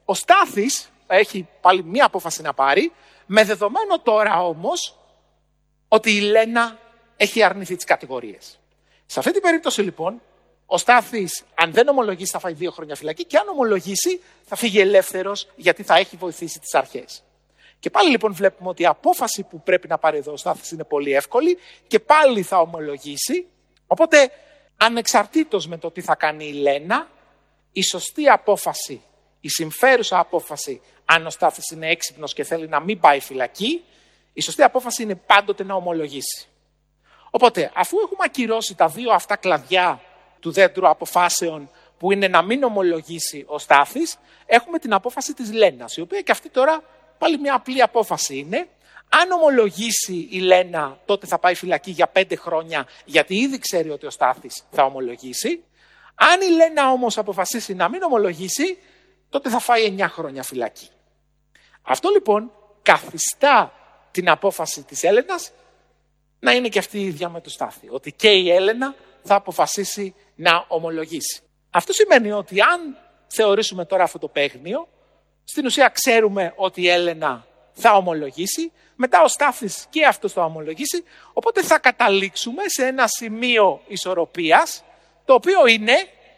Ο Στάθης έχει πάλι μία απόφαση να πάρει, με δεδομένο τώρα όμως ότι η Λένα έχει αρνηθεί τις κατηγορίες. Σε αυτή την περίπτωση λοιπόν, ο Στάθης αν δεν ομολογήσει θα φάει 2 χρόνια φυλακή και αν ομολογήσει θα φύγει ελεύθερος γιατί θα έχει βοηθήσει τις αρχές. Και πάλι λοιπόν βλέπουμε ότι η απόφαση που πρέπει να πάρει εδώ ο Στάθης είναι πολύ εύκολη και πάλι θα ομολογήσει. Οπότε ανεξαρτήτως με το τι θα κάνει η Λένα, η σωστή απόφαση, η συμφέρουσα απόφαση, αν ο Στάθης είναι έξυπνος και θέλει να μην πάει φυλακή, η σωστή απόφαση είναι πάντοτε να ομολογήσει. Οπότε, αφού έχουμε ακυρώσει τα 2 αυτά κλαδιά του δέντρου αποφάσεων που είναι να μην ομολογήσει ο Στάθης, έχουμε την απόφαση της Λένας, η οποία και αυτή τώρα πάλι μια απλή απόφαση είναι. Αν ομολογήσει η Λένα, τότε θα πάει φυλακή για 5 χρόνια, γιατί ήδη ξέρει ότι ο Στάθης θα ομολογήσει. Αν η Λένα όμως αποφασίσει να μην ομολογήσει, τότε θα φάει 9 χρόνια φυλακή. Αυτό λοιπόν καθιστά την απόφαση της Έλενας να είναι και αυτή η ίδια με το Στάθη. Ότι και η Έλενα θα αποφασίσει να ομολογήσει. Αυτό σημαίνει ότι αν θεωρήσουμε τώρα αυτό το παίγνιο, στην ουσία ξέρουμε ότι η Έλενα θα ομολογήσει, μετά ο Στάθης και αυτός θα ομολογήσει, οπότε θα καταλήξουμε σε ένα σημείο ισορροπίας, το οποίο είναι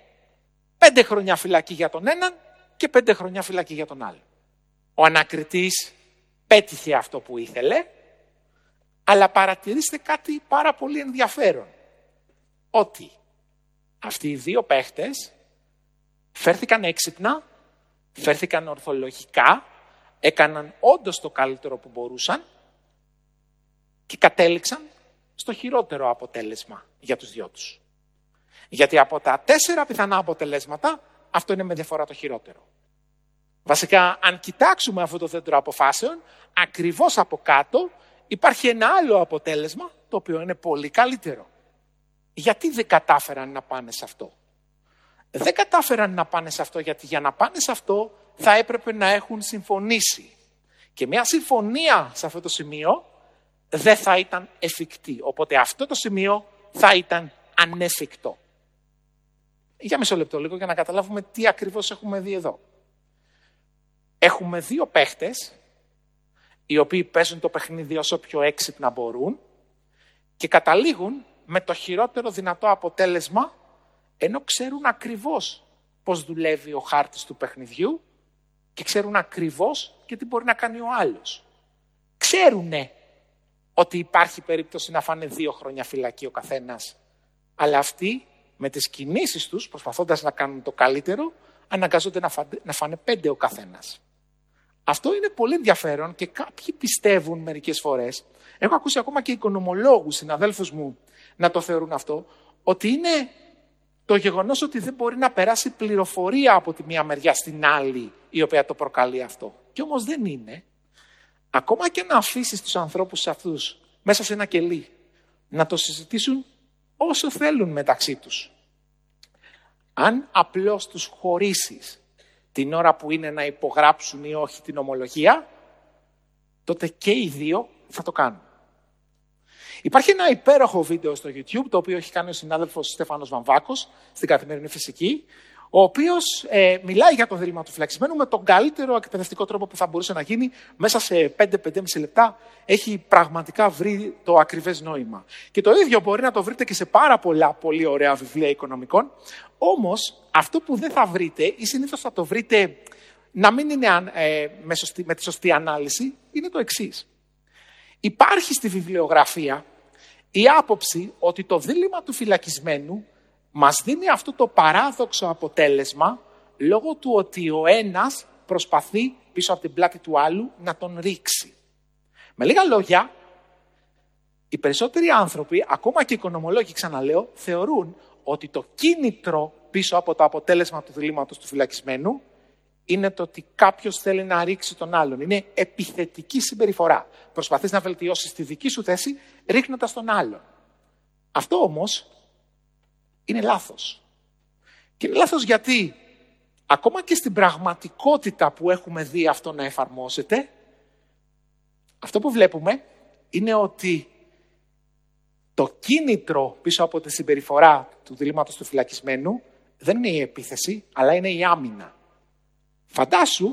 5 χρόνια φυλακή για τον έναν και 5 χρόνια φυλακή για τον άλλο. Ο ανακριτής πέτυχε αυτό που ήθελε, αλλά παρατηρήστε κάτι πάρα πολύ ενδιαφέρον. Ότι αυτοί οι 2 παίχτες φέρθηκαν έξυπνα, φέρθηκαν ορθολογικά, έκαναν όντως το καλύτερο που μπορούσαν και κατέληξαν στο χειρότερο αποτέλεσμα για τους 2 τους. Γιατί από τα 4 πιθανά αποτελέσματα, αυτό είναι με διαφορά το χειρότερο. Βασικά, αν κοιτάξουμε αυτό το δέντρο αποφάσεων, ακριβώς από κάτω υπάρχει ένα άλλο αποτέλεσμα, το οποίο είναι πολύ καλύτερο. Γιατί δεν κατάφεραν να πάνε σε αυτό? Δεν κατάφεραν να πάνε σε αυτό γιατί για να πάνε σε αυτό θα έπρεπε να έχουν συμφωνήσει. Και μια συμφωνία σε αυτό το σημείο δεν θα ήταν εφικτή. Οπότε αυτό το σημείο θα ήταν ανέφικτο. Για μισό λεπτό λίγο για να καταλάβουμε τι ακριβώς έχουμε δει εδώ. Έχουμε 2 παίχτες, οι οποίοι παίζουν το παιχνίδι όσο πιο έξυπνα μπορούν και καταλήγουν με το χειρότερο δυνατό αποτέλεσμα, ενώ ξέρουν ακριβώς πώς δουλεύει ο χάρτης του παιχνιδιού και ξέρουν ακριβώς και τι μπορεί να κάνει ο άλλος. Ξέρουνε ότι υπάρχει περίπτωση να φάνε 2 χρόνια φυλακή ο καθένας, αλλά αυτοί με τις κινήσεις τους, προσπαθώντας να κάνουν το καλύτερο, αναγκάζονται να φάνε 5 ο καθένας. Αυτό είναι πολύ ενδιαφέρον και κάποιοι πιστεύουν μερικές φορές, έχω ακούσει ακόμα και οικονομολόγους, συναδέλφους μου, να το θεωρούν αυτό, ότι είναι το γεγονός ότι δεν μπορεί να περάσει πληροφορία από τη μία μεριά στην άλλη η οποία το προκαλεί αυτό. Και όμως δεν είναι. Ακόμα και να αφήσεις τους ανθρώπους αυτούς μέσα σε ένα κελί να το συζητήσουν όσο θέλουν μεταξύ τους. Αν απλώς τους χωρίσεις την ώρα που είναι να υπογράψουν ή όχι την ομολογία, τότε και οι 2 θα το κάνουν. Υπάρχει ένα υπέροχο βίντεο στο YouTube, το οποίο έχει κάνει ο συνάδελφος Στέφανος Βαμβάκος στην Καθημερινή Φυσική, ο οποίος μιλάει για το δίλημμα του φυλακισμένου με τον καλύτερο εκπαιδευτικό τρόπο που θα μπορούσε να γίνει. Μέσα σε 5-5,5 λεπτά έχει πραγματικά βρει το ακριβές νόημα. Και το ίδιο μπορεί να το βρείτε και σε πάρα πολλά πολύ ωραία βιβλία οικονομικών. Όμως αυτό που δεν θα βρείτε ή συνήθως θα το βρείτε να μην είναι με τη σωστή ανάλυση, είναι το εξής. Υπάρχει στη βιβλιογραφία η άποψη ότι το δίλημμα του φυλακισμένου μας δίνει αυτό το παράδοξο αποτέλεσμα λόγω του ότι ο ένας προσπαθεί πίσω από την πλάτη του άλλου να τον ρίξει. Με λίγα λόγια, οι περισσότεροι άνθρωποι, ακόμα και οι οικονομολόγοι ξαναλέω, θεωρούν ότι το κίνητρο πίσω από το αποτέλεσμα του διλήμματος του φυλακισμένου είναι το ότι κάποιος θέλει να ρίξει τον άλλον. Είναι επιθετική συμπεριφορά. Προσπαθείς να βελτιώσεις τη δική σου θέση ρίχνοντας τον άλλον. Αυτό όμως είναι λάθος. Και είναι λάθος γιατί ακόμα και στην πραγματικότητα που έχουμε δει αυτό να εφαρμόζεται, αυτό που βλέπουμε είναι ότι το κίνητρο πίσω από τη συμπεριφορά του διλήμματος του φυλακισμένου δεν είναι η επίθεση, αλλά είναι η άμυνα. Φαντάσου